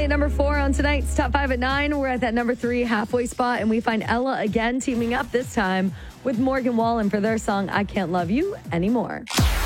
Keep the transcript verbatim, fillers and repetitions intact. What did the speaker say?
Miley at number four on tonight's Top five at nine. We're at that number three halfway spot, and we find Ella again teaming up this time with Morgan Wallen for their song, I Can't Love You Anymore.